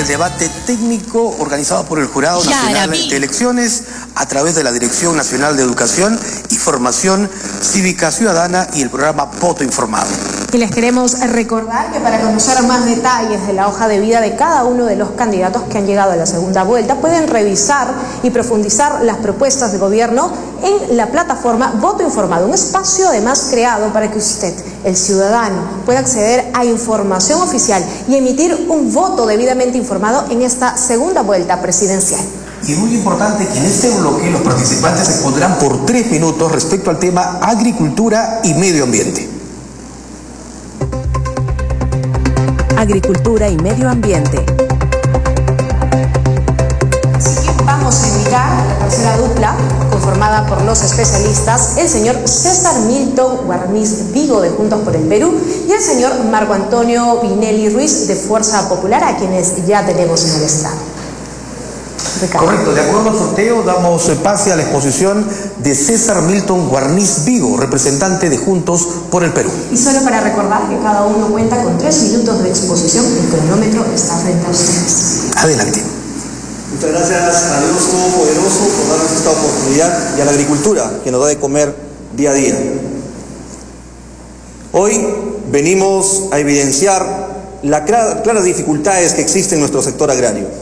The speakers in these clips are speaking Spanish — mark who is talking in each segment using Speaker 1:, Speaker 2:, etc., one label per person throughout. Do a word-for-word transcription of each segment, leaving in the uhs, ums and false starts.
Speaker 1: el debate técnico organizado por el Jurado Nacional de Elecciones a través de la Dirección Nacional de Educación y Formación Cívica Ciudadana y el programa Voto Informado.
Speaker 2: Y les queremos recordar que para conocer más detalles de la hoja de vida de cada uno de los candidatos que han llegado a la segunda vuelta, pueden revisar y profundizar las propuestas de gobierno en la plataforma Voto Informado, un espacio además creado para que usted, el ciudadano, pueda acceder a información oficial y emitir un voto debidamente informado en esta segunda vuelta presidencial.
Speaker 1: Y es muy importante que en este bloque los participantes se expondrán por tres minutos respecto al tema agricultura y medio ambiente.
Speaker 3: Agricultura y medio ambiente.
Speaker 2: Así que vamos a invitar a la tercera dupla, conformada por los especialistas, el señor César Milton Guarniz Vigo de Juntos por el Perú y el señor Marco Antonio Pinelli Ruiz de Fuerza Popular, a quienes ya tenemos en el estado. Ricardo.
Speaker 1: Correcto, de acuerdo al sorteo damos pase a la exposición de César Milton Guarniz Vigo, representante de Juntos por el Perú.
Speaker 2: Y solo para recordar que cada uno cuenta con tres minutos de exposición, el cronómetro está frente a ustedes.
Speaker 1: Adelante.
Speaker 4: Muchas gracias a Dios Todopoderoso por darnos esta oportunidad y a la agricultura que nos da de comer día a día. Hoy venimos a evidenciar las claras dificultades que existen en nuestro sector agrario.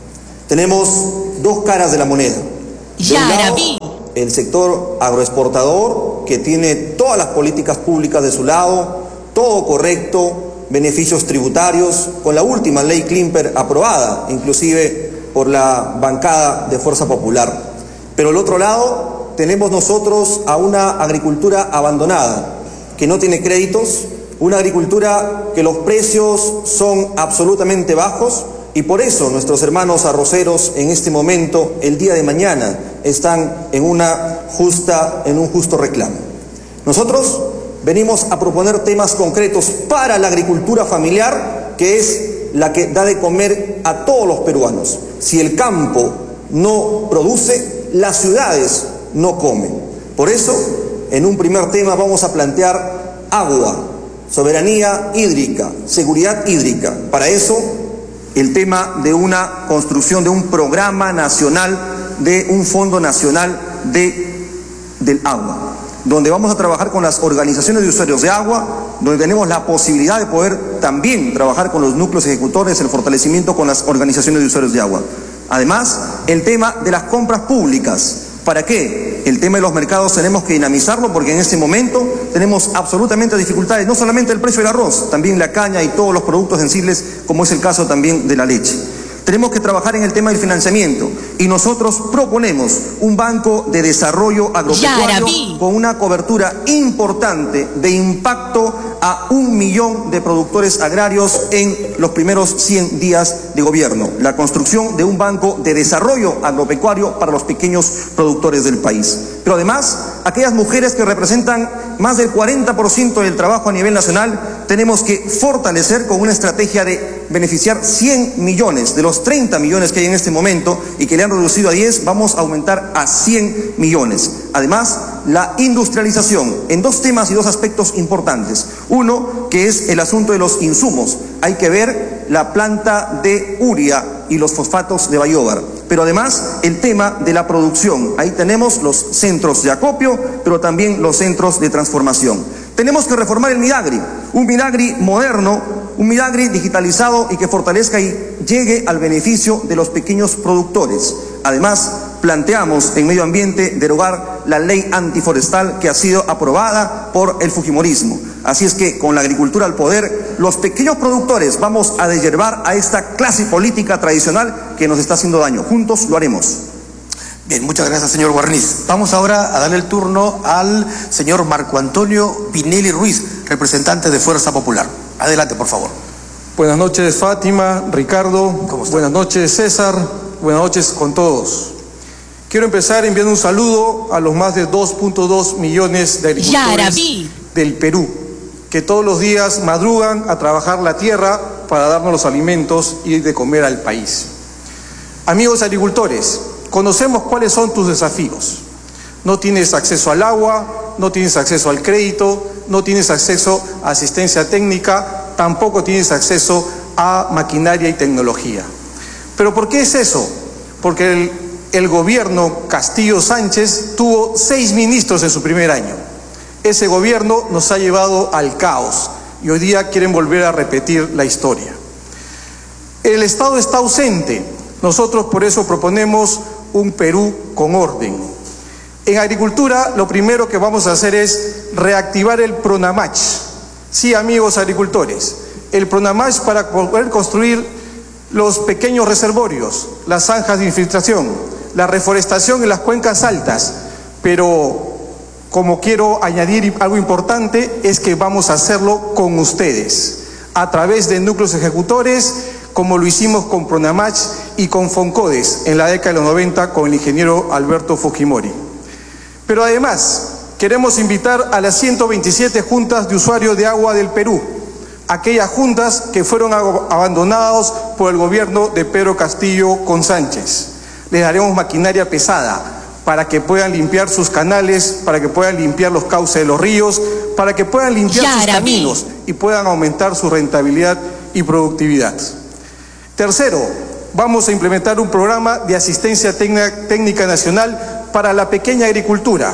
Speaker 4: Tenemos dos caras de la moneda. De un lado, el sector agroexportador, que tiene todas las políticas públicas de su lado, todo correcto, beneficios tributarios, con la última ley Klimper aprobada, inclusive por la bancada de Fuerza Popular. Pero al otro lado tenemos nosotros a una agricultura abandonada, que no tiene créditos, una agricultura que los precios son absolutamente bajos, y por eso nuestros hermanos arroceros en este momento, el día de mañana, están en, una justa, en un justo reclamo. Nosotros venimos a proponer temas concretos para la agricultura familiar, que es la que da de comer a todos los peruanos. Si el campo no produce, las ciudades no comen. Por eso, en un primer tema vamos a plantear agua, soberanía hídrica, seguridad hídrica. Para eso, el tema de una construcción de un programa nacional, de un fondo nacional de, del agua, donde vamos a trabajar con las organizaciones de usuarios de agua, donde tenemos la posibilidad de poder también trabajar con los núcleos ejecutores, el fortalecimiento con las organizaciones de usuarios de agua. Además, el tema de las compras públicas. ¿Para qué? El tema de los mercados tenemos que dinamizarlo porque en este momento tenemos absolutamente dificultades, no solamente el precio del arroz, también la caña y todos los productos sensibles, como es el caso también de la leche. Tenemos que trabajar en el tema del financiamiento y nosotros proponemos un banco de desarrollo agropecuario con una cobertura importante de impacto a un millón de productores agrarios en los primeros cien días de gobierno. La construcción de un banco de desarrollo agropecuario para los pequeños productores del país. Pero además, aquellas mujeres que representan más del cuarenta por ciento del trabajo a nivel nacional, tenemos que fortalecer con una estrategia de beneficiar cien millones de los treinta millones que hay en este momento y que le han reducido a diez, vamos a aumentar a cien millones. Además, la industrialización en dos temas y dos aspectos importantes. Uno, que es el asunto de los insumos. Hay que ver la planta de urea y los fosfatos de Bayóvar. Pero además, el tema de la producción. Ahí tenemos los centros de acopio, pero también los centros de transformación. Tenemos que reformar el Midagri, un Midagri moderno, un Midagri digitalizado y que fortalezca y llegue al beneficio de los pequeños productores. Además, planteamos en medio ambiente derogar la ley antiforestal que ha sido aprobada por el fujimorismo. Así es que con la agricultura al poder, los pequeños productores vamos a deshiervar a esta clase política tradicional que nos está haciendo daño. Juntos lo haremos.
Speaker 1: Bien, muchas gracias, señor Guarniz. Vamos ahora a darle el turno al señor Marco Antonio Pinelli Ruiz, representante de Fuerza Popular. Adelante, por favor.
Speaker 5: Buenas noches, Fátima, Ricardo. Buenas noches, César. Buenas noches con todos. Quiero empezar enviando un saludo a los más de dos punto dos millones de agricultores del Perú, que todos los días madrugan a trabajar la tierra para darnos los alimentos y de comer al país. Amigos agricultores, conocemos cuáles son tus desafíos. No tienes acceso al agua, no tienes acceso al crédito, no tienes acceso a asistencia técnica, tampoco tienes acceso a maquinaria y tecnología. ¿Pero por qué es eso? Porque el, el gobierno Castillo Sánchez tuvo seis ministros en su primer año. Ese gobierno nos ha llevado al caos y hoy día quieren volver a repetir la historia. El Estado está ausente. Nosotros por eso proponemos un Perú con orden. En agricultura lo primero que vamos a hacer es reactivar el Pronamach. Sí, amigos agricultores, el Pronamach para poder construir los pequeños reservorios, las zanjas de infiltración, la reforestación en las cuencas altas, pero como quiero añadir algo importante es que vamos a hacerlo con ustedes, a través de núcleos ejecutores, como lo hicimos con Pronamach y con Foncodes en la década de los noventa con el ingeniero Alberto Fujimori. Pero además, queremos invitar a las ciento veintisiete juntas de usuarios de agua del Perú, aquellas juntas que fueron abandonadas por el gobierno de Pedro Castillo con Sánchez. Les daremos maquinaria pesada para que puedan limpiar sus canales, para que puedan limpiar los cauces de los ríos, para que puedan limpiar sus caminos y puedan aumentar su rentabilidad y productividad. Tercero, vamos a implementar un programa de asistencia técnica nacional para la pequeña agricultura.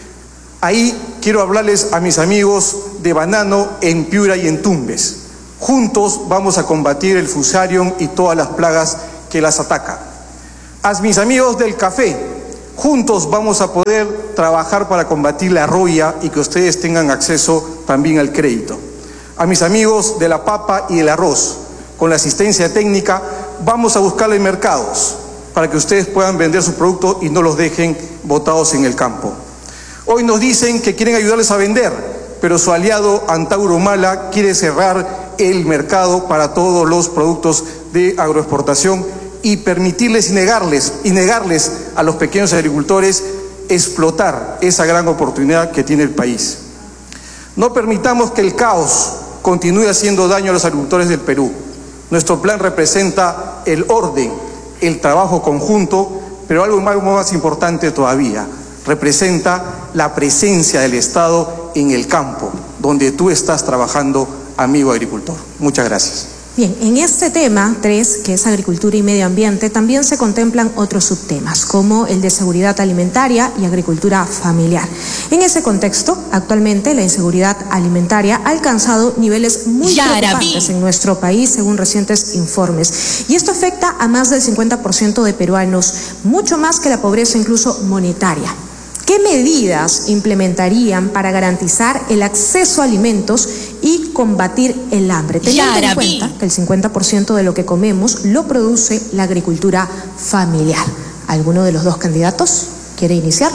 Speaker 5: Ahí quiero hablarles a mis amigos de banano en Piura y en Tumbes. Juntos vamos a combatir el Fusarium y todas las plagas que las atacan. A mis amigos del café, juntos vamos a poder trabajar para combatir la roya y que ustedes tengan acceso también al crédito. A mis amigos de la papa y el arroz, con la asistencia técnica, vamos a buscarle mercados para que ustedes puedan vender sus productos y no los dejen botados en el campo. Hoy nos dicen que quieren ayudarles a vender, pero su aliado Antauro Humala quiere cerrar el mercado para todos los productos de agroexportación y permitirles y negarles, y negarles a los pequeños agricultores explotar esa gran oportunidad que tiene el país. No permitamos que el caos continúe haciendo daño a los agricultores del Perú. Nuestro plan representa el orden, el trabajo conjunto, pero algo más, más importante todavía, representa la presencia del Estado en el campo, donde tú estás trabajando, amigo agricultor. Muchas gracias.
Speaker 2: Bien, en este tema tres, que es agricultura y medio ambiente, también se contemplan otros subtemas, como el de seguridad alimentaria y agricultura familiar. En ese contexto, actualmente la inseguridad alimentaria ha alcanzado niveles muy preocupantes en nuestro país, según recientes informes. Y esto afecta a más del cincuenta por ciento de peruanos, mucho más que la pobreza incluso monetaria. ¿Qué medidas implementarían para garantizar el acceso a alimentos y combatir el hambre, teniendo en cuenta que el cincuenta por ciento de lo que comemos lo produce la agricultura familiar? ¿Alguno de los dos candidatos quiere iniciar?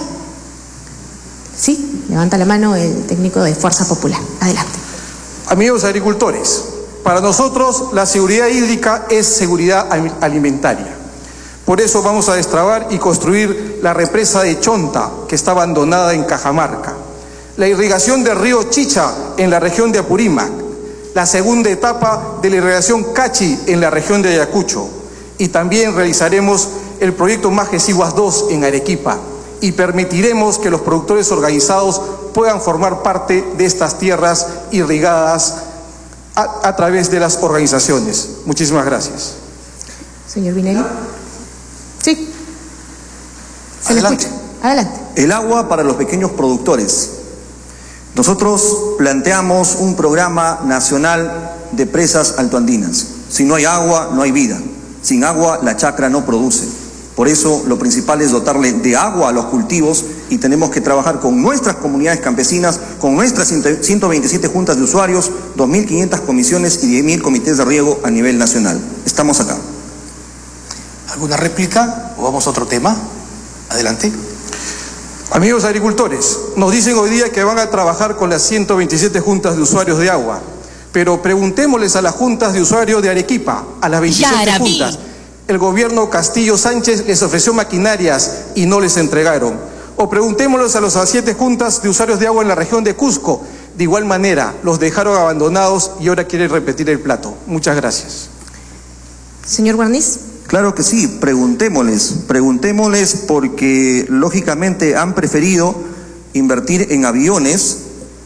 Speaker 2: Sí, levanta la mano el técnico de Fuerza Popular. Adelante.
Speaker 5: Amigos agricultores, para nosotros la seguridad hídrica es seguridad alimentaria. Por eso vamos a destrabar y construir la represa de Chonta, que está abandonada en Cajamarca, la irrigación del río Chicha en la región de Apurímac, la segunda etapa de la irrigación Cachi en la región de Ayacucho, y también realizaremos el proyecto Majesiguas dos en Arequipa, y permitiremos que los productores organizados puedan formar parte de estas tierras irrigadas a, a través de las organizaciones. Muchísimas gracias.
Speaker 2: Señor Vinelli. Sí. Se
Speaker 1: Adelante.
Speaker 2: le escucha. Adelante.
Speaker 4: El agua para los pequeños productores. Nosotros planteamos un programa nacional de presas altoandinas. Si no hay agua, no hay vida. Sin agua, la chacra no produce. Por eso, lo principal es dotarle de agua a los cultivos y tenemos que trabajar con nuestras comunidades campesinas, con nuestras ciento veintisiete juntas de usuarios, dos mil quinientas comisiones y diez mil comités de riego a nivel nacional. Estamos acá.
Speaker 1: ¿Alguna réplica o vamos a otro tema? Adelante.
Speaker 5: Amigos agricultores, nos dicen hoy día que van a trabajar con las ciento veintisiete juntas de usuarios de agua, pero preguntémosles a las juntas de usuarios de Arequipa, a las veintisiete juntas. El gobierno Castillo Sánchez les ofreció maquinarias y no les entregaron. O preguntémosles a las siete juntas de usuarios de agua en la región de Cusco. De igual manera, los dejaron abandonados y ahora quieren repetir el plato. Muchas gracias.
Speaker 2: Señor Guarniz.
Speaker 4: Claro que sí, preguntémosles, preguntémosles porque lógicamente han preferido invertir en aviones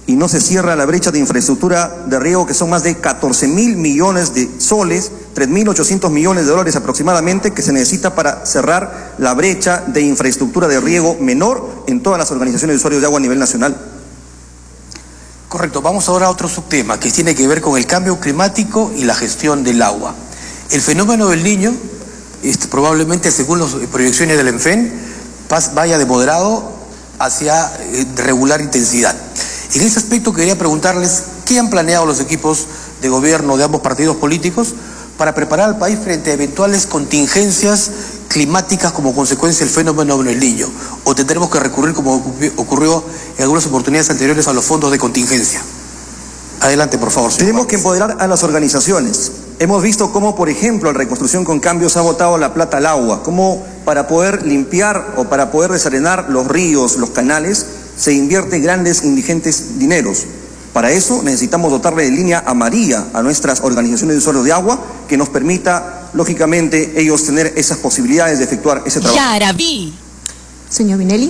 Speaker 4: y no se cierra la brecha de infraestructura de riego, que son más de catorce mil millones de soles, tres mil ochocientos millones de dólares aproximadamente, que se necesita para cerrar la brecha de infraestructura de riego menor en todas las organizaciones de usuarios de agua a nivel nacional.
Speaker 1: Correcto, vamos ahora a otro subtema que tiene que ver con el cambio climático y la gestión del agua. El fenómeno del Niño, este, probablemente según las proyecciones del ENFEN, vaya de moderado hacia eh, regular intensidad. En ese aspecto quería preguntarles qué han planeado los equipos de gobierno de ambos partidos políticos para preparar al país frente a eventuales contingencias climáticas como consecuencia del fenómeno del Niño, o tendremos que recurrir, como ocurrió en algunas oportunidades anteriores, a los fondos de contingencia. Adelante, por favor.
Speaker 4: Tenemos que empoderar a las organizaciones. Hemos visto cómo, por ejemplo, en Reconstrucción con Cambios ha botado la plata al agua, cómo para poder limpiar o para poder desarenar los ríos, los canales, se invierte grandes, indigentes dineros. Para eso necesitamos dotarle de línea amarilla a nuestras organizaciones de usuarios de agua, que nos permita, lógicamente, ellos tener esas posibilidades de efectuar ese trabajo.
Speaker 2: Yaraví. Señor Vinelli.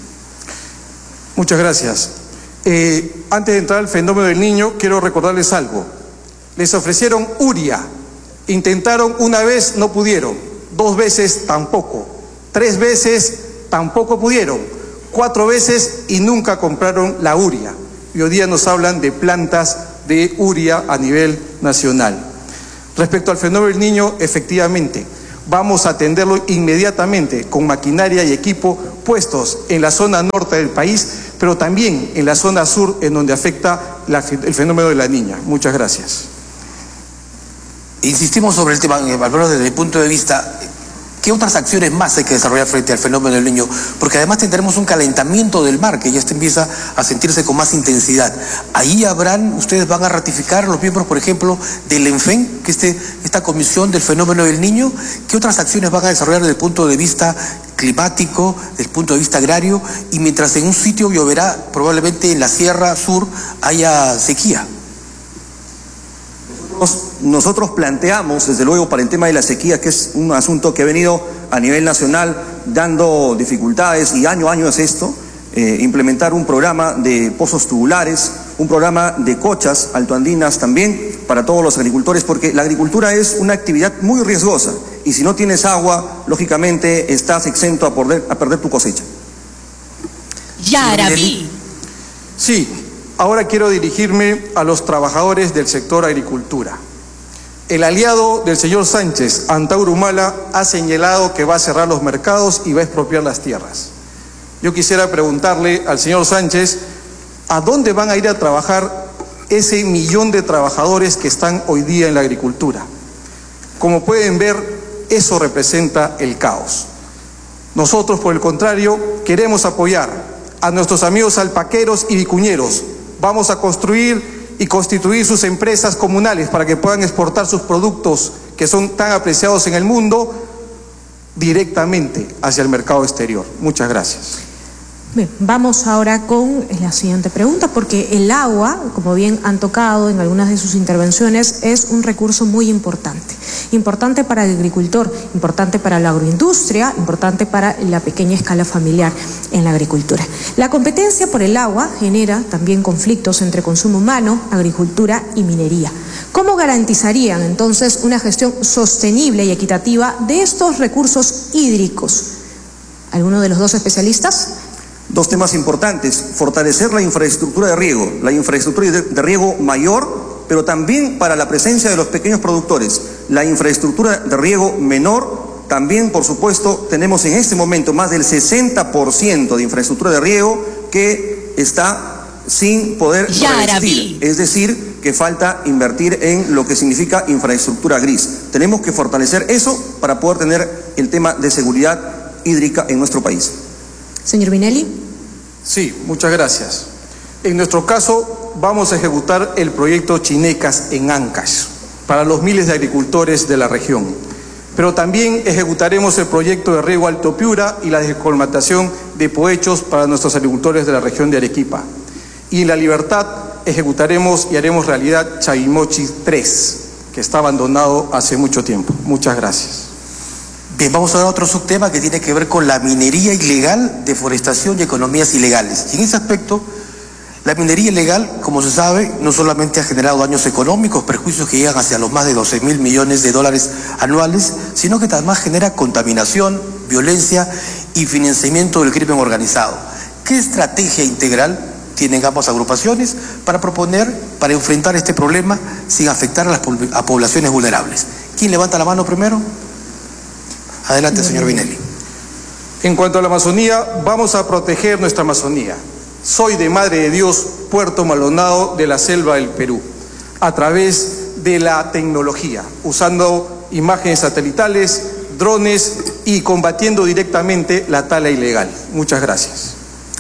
Speaker 5: Muchas gracias. Eh, antes de entrar al fenómeno del Niño, quiero recordarles algo. Les ofrecieron Uria. Intentaron una vez, no pudieron. Dos veces, tampoco. Tres veces, tampoco pudieron. Cuatro veces y nunca compraron la Uria. Y hoy día nos hablan de plantas de Uria a nivel nacional. Respecto al fenómeno del Niño, efectivamente, vamos a atenderlo inmediatamente con maquinaria y equipo puestos en la zona norte del país, pero también en la zona sur, en donde afecta la, el fenómeno de la Niña. Muchas gracias.
Speaker 1: Insistimos sobre el tema, Álvaro, desde mi punto de vista. ¿Qué otras acciones más hay que desarrollar frente al fenómeno del Niño? Porque además tendremos un calentamiento del mar que ya este empieza a sentirse con más intensidad. Ahí habrán, ustedes van a ratificar los miembros, por ejemplo, del ENFEN, que este, esta comisión del fenómeno del Niño. ¿Qué otras acciones van a desarrollar desde el punto de vista climático, desde el punto de vista agrario? Y mientras en un sitio lloverá, probablemente en la Sierra Sur haya sequía.
Speaker 4: Nosotros planteamos, desde luego, para el tema de la sequía, que es un asunto que ha venido a nivel nacional dando dificultades, y año a año es esto, eh, implementar un programa de pozos tubulares, un programa de cochas altoandinas también para todos los agricultores, porque la agricultura es una actividad muy riesgosa, y si no tienes agua, lógicamente estás exento a perder, a perder tu cosecha.
Speaker 2: Yaraví.
Speaker 5: Sí. Ahora quiero dirigirme a los trabajadores del sector agricultura. El aliado del señor Sánchez, Antauro Humala, ha señalado que va a cerrar los mercados y va a expropiar las tierras. Yo quisiera preguntarle al señor Sánchez, ¿a dónde van a ir a trabajar ese millón de trabajadores que están hoy día en la agricultura? Como pueden ver, eso representa el caos. Nosotros, por el contrario, queremos apoyar a nuestros amigos alpaqueros y vicuñeros. Vamos a construir y constituir sus empresas comunales para que puedan exportar sus productos que son tan apreciados en el mundo directamente hacia el mercado exterior. Muchas gracias.
Speaker 2: Bien, vamos ahora con la siguiente pregunta, porque el agua, como bien han tocado en algunas de sus intervenciones, es un recurso muy importante. Importante para el agricultor, importante para la agroindustria, importante para la pequeña escala familiar en la agricultura. La competencia por el agua genera también conflictos entre consumo humano, agricultura y minería. ¿Cómo garantizarían entonces una gestión sostenible y equitativa de estos recursos hídricos? ¿Alguno de los dos especialistas?
Speaker 4: Dos temas importantes: fortalecer la infraestructura de riego, la infraestructura de riego mayor, pero también para la presencia de los pequeños productores, la infraestructura de riego menor. También, por supuesto, tenemos en este momento más del sesenta por ciento de infraestructura de riego que está sin poder revestir, es decir, que falta invertir en lo que significa infraestructura gris. Tenemos que fortalecer eso para poder tener el tema de seguridad hídrica en nuestro país.
Speaker 2: Señor Vinelli.
Speaker 5: Sí, muchas gracias. En nuestro caso, vamos a ejecutar el proyecto Chinecas en Ancash para los miles de agricultores de la región. Pero también ejecutaremos el proyecto de riego Alto Piura y la descolmatación de Poechos para nuestros agricultores de la región de Arequipa. Y en La Libertad ejecutaremos y haremos realidad Chavimochi tres, que está abandonado hace mucho tiempo. Muchas gracias.
Speaker 1: Bien, vamos a ver otro subtema que tiene que ver con la minería ilegal, deforestación y economías ilegales. Y en ese aspecto, La minería ilegal, como se sabe, no solamente ha generado daños económicos, perjuicios que llegan hacia los más de doce mil millones de dólares anuales, sino que además genera contaminación, violencia y financiamiento del crimen organizado. ¿Qué estrategia integral tienen ambas agrupaciones para proponer, para enfrentar este problema sin afectar a las a poblaciones vulnerables? ¿Quién levanta la mano primero? Adelante, señor Vinelli.
Speaker 5: En cuanto a la Amazonía, vamos a proteger nuestra Amazonía. Soy de Madre de Dios, Puerto Maldonado, de la selva del Perú, a través de la tecnología, usando imágenes satelitales, drones y combatiendo directamente la tala ilegal. Muchas gracias.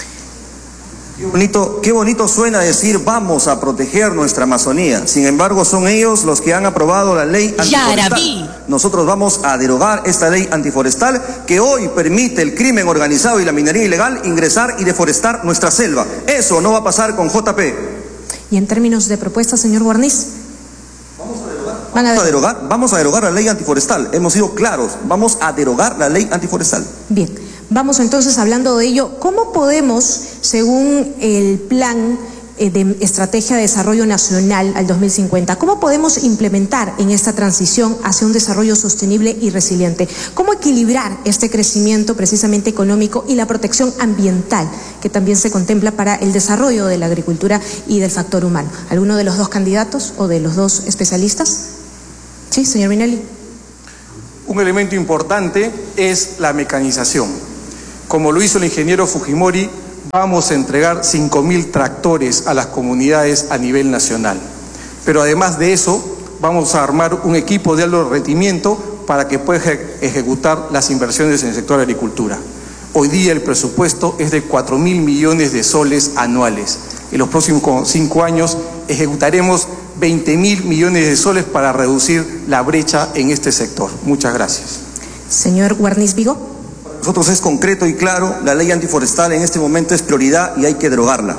Speaker 4: Qué bonito, qué bonito suena decir vamos a proteger nuestra Amazonía. Sin embargo, son ellos los que han aprobado la ley antiforestal. Nosotros vamos a derogar esta ley antiforestal que hoy permite el crimen organizado y la minería ilegal ingresar y deforestar nuestra selva. Eso no va a pasar con J P.
Speaker 2: Y en términos de propuestas, señor Guarniz.
Speaker 4: Vamos a derogar. Vamos a derogar, vamos a derogar la ley antiforestal. Hemos sido claros. Vamos a derogar la ley antiforestal.
Speaker 2: Bien. Vamos entonces hablando de ello, ¿cómo podemos, según el plan de estrategia de desarrollo nacional al dos mil cincuenta, cómo podemos implementar en esta transición hacia un desarrollo sostenible y resiliente? ¿Cómo equilibrar este crecimiento precisamente económico y la protección ambiental que también se contempla para el desarrollo de la agricultura y del factor humano? ¿Alguno de los dos candidatos o de los dos especialistas? Sí, señor Vinelli.
Speaker 5: Un elemento importante es la mecanización. Como lo hizo el ingeniero Fujimori, vamos a entregar cinco mil tractores a las comunidades a nivel nacional. Pero además de eso, vamos a armar un equipo de alto rendimiento para que pueda ejecutar las inversiones en el sector de agricultura. Hoy día el presupuesto es de cuatro mil millones de soles anuales. En los próximos cinco años ejecutaremos veinte mil millones de soles para reducir la brecha en este sector. Muchas gracias.
Speaker 2: Señor Guarniz Vigo.
Speaker 4: Nosotros es concreto y claro, la ley antiforestal en este momento es prioridad y hay que derogarla.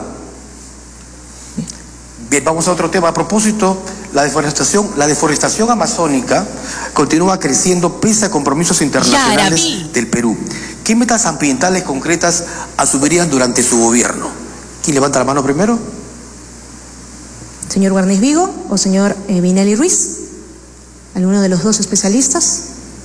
Speaker 1: Bien, vamos a otro tema. A propósito, la deforestación, la deforestación amazónica continúa creciendo pese a compromisos internacionales del Perú. ¿Qué metas ambientales concretas asumirían durante su gobierno? ¿Quién levanta la mano primero?
Speaker 2: ¿Señor Guarniz Vigo o señor eh, Vinelli Ruiz? ¿Alguno de los dos especialistas?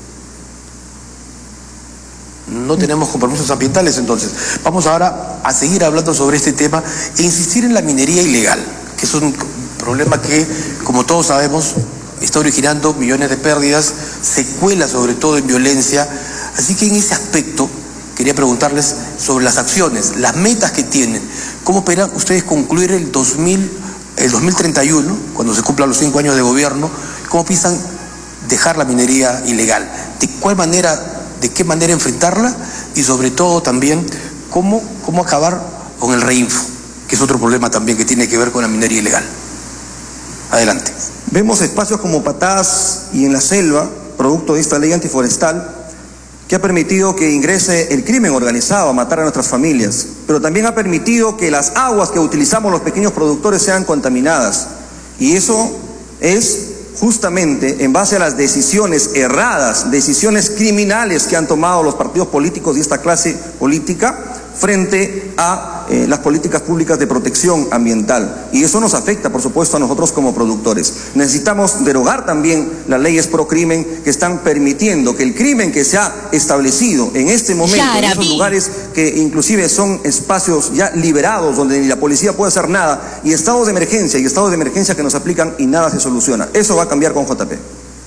Speaker 1: No tenemos compromisos ambientales, entonces. Vamos ahora a seguir hablando sobre este tema e insistir en la minería ilegal, que es un problema que, como todos sabemos, está originando millones de pérdidas, secuelas sobre todo en violencia. Así que en ese aspecto quería preguntarles sobre las acciones, las metas que tienen. ¿Cómo esperan ustedes concluir el dos mil, el dos mil treinta y uno, cuando se cumplan los cinco años de gobierno? ¿Cómo piensan dejar la minería ilegal? ¿De cuál manera, de qué manera enfrentarla? Y sobre todo también, ¿cómo, cómo acabar con el reinfo, que es otro problema también que tiene que ver con la minería ilegal? Adelante.
Speaker 4: Vemos espacios como Patás y en la selva, producto de esta ley antiforestal, que ha permitido que ingrese el crimen organizado a matar a nuestras familias, pero también ha permitido que las aguas que utilizamos los pequeños productores sean contaminadas. Y eso es justamente en base a las decisiones erradas, decisiones criminales que han tomado los partidos políticos y esta clase política frente a eh, las políticas públicas de protección ambiental. Y eso nos afecta, por supuesto, a nosotros como productores. Necesitamos derogar también las leyes pro crimen que están permitiendo que el crimen que se ha establecido en este momento, en esos lugares que inclusive son espacios ya liberados, donde ni la policía puede hacer nada, y estados de emergencia y estados de emergencia que nos aplican y nada se soluciona. Eso va a cambiar con J P.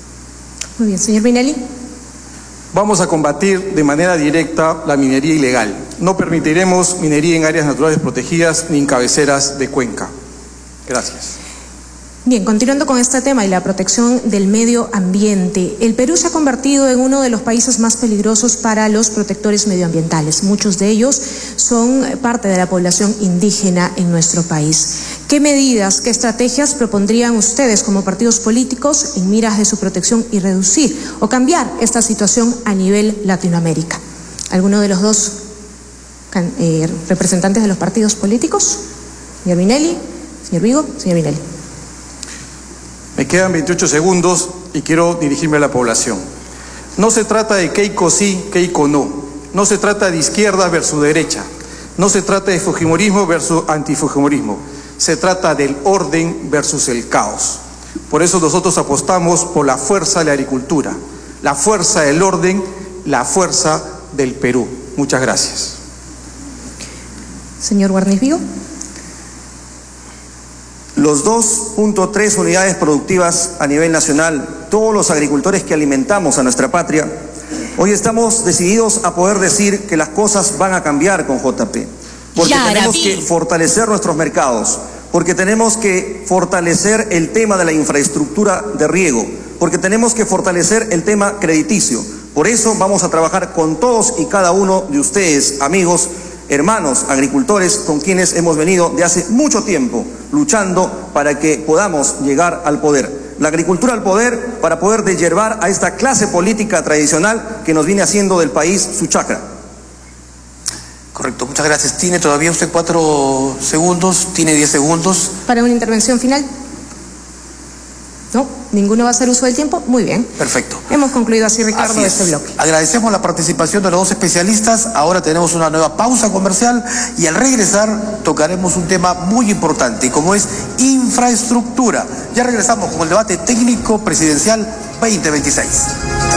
Speaker 2: Muy bien, señor Vinelli.
Speaker 5: Vamos a combatir de manera directa la minería ilegal. No permitiremos minería en áreas naturales protegidas ni en cabeceras de cuenca. Gracias.
Speaker 2: Bien, continuando con este tema y la protección del medio ambiente, el Perú se ha convertido en uno de los países más peligrosos para los protectores medioambientales. Muchos de ellos son parte de la población indígena en nuestro país. ¿Qué medidas, qué estrategias propondrían ustedes como partidos políticos en miras de su protección y reducir o cambiar esta situación a nivel Latinoamérica? ¿Alguno de los dos eh, representantes de los partidos políticos? Señor Vinelli, señor Vigo, señor Vinelli.
Speaker 5: Me quedan veintiocho segundos y quiero dirigirme a la población. No se trata de Keiko sí, Keiko no. No se trata de izquierda versus derecha. No se trata de fujimorismo versus antifujimorismo, se trata del orden versus el caos. Por eso nosotros apostamos por la fuerza de la agricultura, la fuerza del orden, la fuerza del Perú. Muchas gracias.
Speaker 2: Señor Guarnis Vigo.
Speaker 4: Los dos punto tres unidades productivas a nivel nacional, todos los agricultores que alimentamos a nuestra patria, hoy estamos decididos a poder decir que las cosas van a cambiar con J P, porque ya, tenemos David. que fortalecer nuestros mercados, porque tenemos que fortalecer el tema de la infraestructura de riego, porque tenemos que fortalecer el tema crediticio. Por eso vamos a trabajar con todos y cada uno de ustedes, amigos, hermanos agricultores, con quienes hemos venido de hace mucho tiempo luchando para que podamos llegar al poder. La agricultura al poder para poder deshiervar a esta clase política tradicional que nos viene haciendo del país su chacra.
Speaker 1: Correcto, muchas gracias. Tiene todavía usted cuatro segundos, tiene diez segundos.
Speaker 2: ¿Para una intervención final? ¿No? ¿Ninguno va a hacer uso del tiempo? Muy bien.
Speaker 1: Perfecto.
Speaker 2: Hemos concluido así, Ricardo,
Speaker 1: así
Speaker 2: este bloque.
Speaker 1: Agradecemos la participación de los dos especialistas. Ahora tenemos una nueva pausa comercial y al regresar tocaremos un tema muy importante, como es infraestructura. Ya regresamos con el debate técnico presidencial veinte veintiséis.